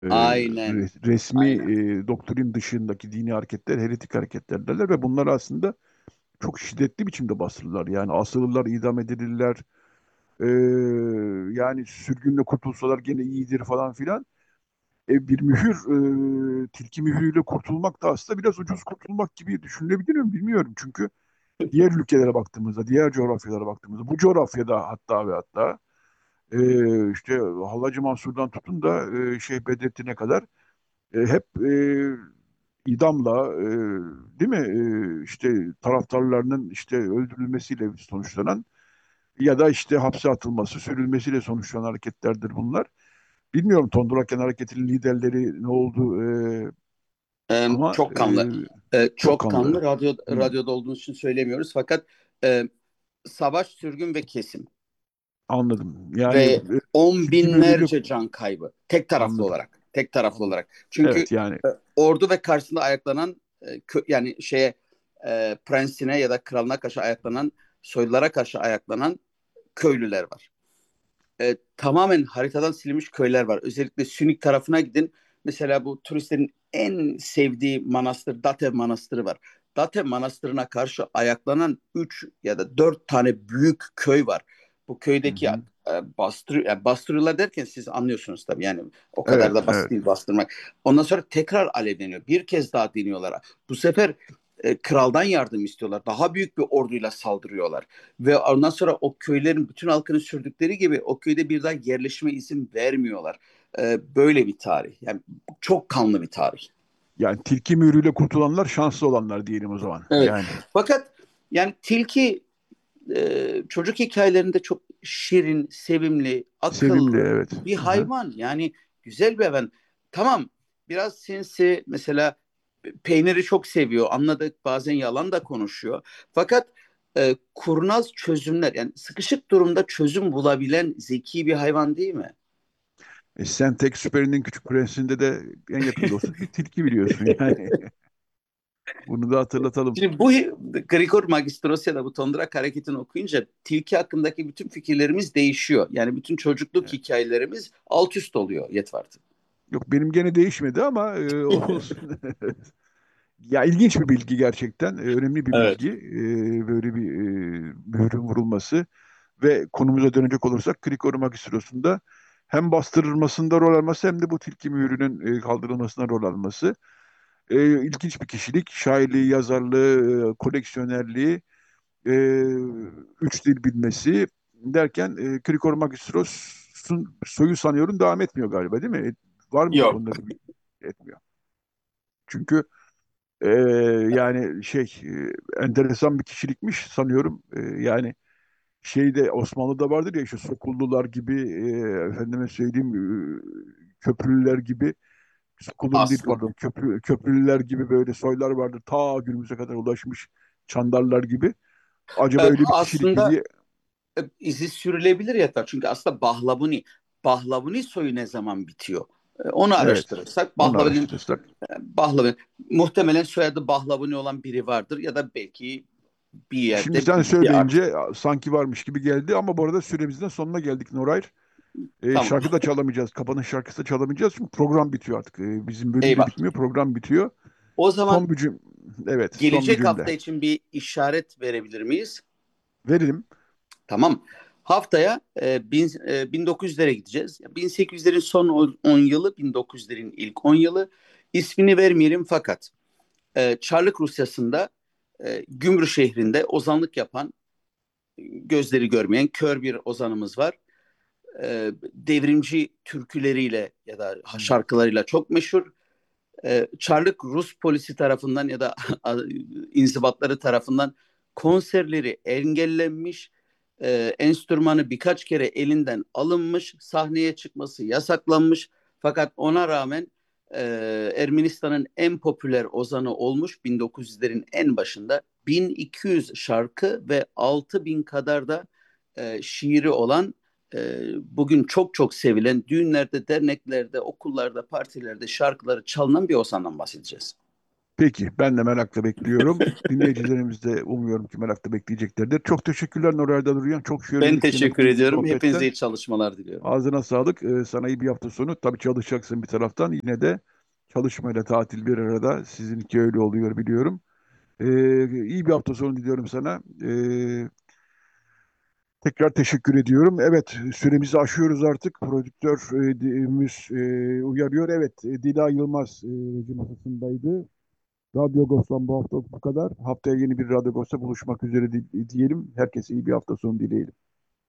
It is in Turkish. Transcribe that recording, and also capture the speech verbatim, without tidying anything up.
E, Aynen. re- resmi Aynen. e, doktrin dışındaki dini hareketler heretik hareketler derler ve bunlar aslında çok şiddetli biçimde bastırırlar. Yani asılırlar, idam edilirler. E, Yani sürgünle kurtulsalar gene iyidir falan filan. E, bir mühür, e, tilki mühürüyle kurtulmak da aslında biraz ucuz kurtulmak gibi düşünülebilir mi bilmiyorum. Çünkü diğer ülkelere baktığımızda, diğer coğrafyalara baktığımızda, bu coğrafyada hatta ve hatta e, işte Hallacı Mansur'dan tutun da e, Şeyh Bedrettin'e kadar e, hep e, idamla, e, değil mi? E, işte taraftarlarının işte öldürülmesiyle sonuçlanan ya da işte hapse atılması, sürülmesiyle sonuçlanan hareketlerdir bunlar. Bilmiyorum Tonduraken Hareketi'nin liderleri ne oldu e, Ee, ama çok e, kanlı. Ee, çok çok kanlı. kanlı radyo, Hmm, radyoda olduğunuz için söylemiyoruz. Fakat e, savaş, sürgün ve kesim. anladım. Yani Ve e, on tilki mührüyle binlerce can kaybı. Tek taraflı anladım. olarak. Tek taraflı Anladım. olarak. Çünkü Evet yani e, ordu ve karşısında ayaklanan e, kö- yani şeye e, prensine ya da kralına karşı ayaklanan, soylulara karşı ayaklanan köylüler var. E, tamamen haritadan silinmiş köyler var. Özellikle Sünik tarafına gidin. Mesela bu turistlerin en sevdiği manastır Datev Manastırı var. Datev Manastırı'na karşı ayaklanan üç ya da dört tane büyük köy var. Bu hı köydeki hı. e, bastır, yani bastırıyorlar derken siz anlıyorsunuz tabii. Yani o kadar Evet, da basit evet. değil bastırmak. Ondan sonra tekrar alevleniyor. Bir kez daha deniyorlar. Bu sefer e, kraldan yardım istiyorlar. Daha büyük bir orduyla saldırıyorlar. Ve ondan sonra o köylerin bütün halkını sürdükleri gibi o köyde bir daha yerleşime izin vermiyorlar. Ee, böyle bir tarih. Yani çok kanlı bir tarih. Yani tilki mührüyle kurtulanlar şanslı olanlar diyelim o zaman. Evet. Yani Fakat yani tilki e, çocuk hikayelerinde çok şirin, sevimli, sevimli akıllı evet. bir Hı hı. hayvan. Yani güzel bir hayvan. Tamam, biraz sinsi, mesela peyniri çok seviyor. Anladık, bazen yalan da konuşuyor. Fakat e, kurnaz çözümler, yani sıkışık durumda çözüm bulabilen zeki bir hayvan değil mi? E sen tek Süperi'nin Küçük Prensi'nde de en yakın dostu bir tilki biliyorsun yani. Bunu da hatırlatalım. Şimdi bu Grigor Magistros ya da bu Tondrak hareketini okuyunca tilki hakkındaki bütün fikirlerimiz değişiyor. Yani bütün çocukluk Evet. hikayelerimz alt üst oluyor Yetvart. Yok benim gene değişmedi ama e, olsun. Ya ilginç bir bilgi gerçekten. E, önemli bir Evet. bilgi. E, böyle bir e, mührün vurulması ve konumuza dönecek olursak Grigor Magistros'unda hem bastırılmasında rol alması hem de bu tilki mührünün e, kaldırılmasına rol alması. E, ilginç bir kişilik. Şairliği, yazarlığı, e, koleksiyonerliği, e, üç dil bilmesi derken e, Krikor Magistros'un soyu sanıyorum devam etmiyor galiba değil mi? E, var mı bu Yok. konuda bir bilgi? Etmiyor. Çünkü e, yani şey e, enteresan bir kişilikmiş sanıyorum. E, yani şeyde Osmanlı'da vardır ya işte Sokullular gibi e, efendime söyleyeyim e, Köprülüler gibi Sokullu değil Aslı. pardon köprü, Köprülüler gibi böyle soylar vardır. Ta günümüze kadar ulaşmış Çandarlar gibi. Acaba Ee, öyle bir kişilik mi aslında diye. e, izi sürülebilir Yetvart. Çünkü aslında Bahlavuni. Bahlavuni soyu ne zaman bitiyor? Ee, onu Evet. araştırırsak Onu Bahlavuni'nin araştırırsak. Bahlavuni muhtemelen soyadı Bahlavuni olan biri vardır ya da belki bir Şimdi yerde sen bir, bir ak- söyleyince sanki varmış gibi geldi ama bu arada süremizin sonuna geldik Norayr. E, tamam. şarkı da çalamayacağız. Kapanış şarkısı da çalamayacağız. Çünkü program bitiyor artık. E, bizim bölüm de Eyvah. bitmiyor. Program bitiyor. O zaman Son bir cüm Evet, son bir gelecek cümle. hafta için bir işaret verebilir miyiz? Verelim. Tamam. Haftaya e, bin, e, bin dokuz yüzlere gideceğiz. bin sekiz yüzlerin son on yılı, bin dokuz yüzlerin ilk on yılı. İsmini vermeyelim fakat e, Çarlık Rusyası'nda e, Gümrü şehrinde ozanlık yapan, gözleri görmeyen kör bir ozanımız var. E, devrimci türküleriyle ya da Hmm. şarkılarıyla çok meşhur. E, Çarlık Rus polisi tarafından ya da inzibatları tarafından konserleri engellenmiş, e, enstrümanı birkaç kere elinden alınmış, sahneye çıkması yasaklanmış. Fakat ona rağmen e, Ermenistan'ın en popüler ozanı olmuş bin dokuz yüzlerin en başında bin iki yüz şarkı ve altı bin kadar da e, şiiri olan, e, bugün çok çok sevilen düğünlerde, derneklerde, okullarda, partilerde şarkıları çalınan bir ozandan bahsedeceğiz. Peki, ben de merakla bekliyorum. Dinleyicilerimiz de umuyorum ki merakla bekleyeceklerdir. Çok teşekkürler Nuray Dalıryan. Çok Ben şirinlik, teşekkür kıymetli ediyorum. Hepinize sohbetten. iyi çalışmalar diliyorum. Ağzına sağlık. Ee, sana iyi bir hafta sonu. Tabii çalışacaksın bir taraftan. Yine de çalışmayla tatil bir arada. Sizinki öyle oluyor biliyorum. Ee, iyi bir hafta sonu diliyorum sana. Ee, tekrar teşekkür ediyorum. Evet, süremizi aşıyoruz artık. Prodüktörümüz e, uyarıyor. Evet, e, Dila Yılmaz e, reji masasındaydı. Radyo Ghost'tan bu hafta bu kadar. Haftaya yeni bir Radyo Ghost'ta buluşmak üzere di- diyelim. Herkese iyi bir hafta sonu dileyelim.